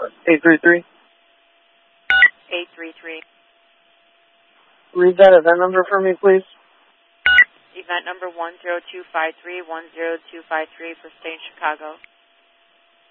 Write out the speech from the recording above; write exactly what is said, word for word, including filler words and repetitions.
eight three three. eight three three. Read that event number for me, please. Event number one zero two five three, one zero two five three for State Chicago.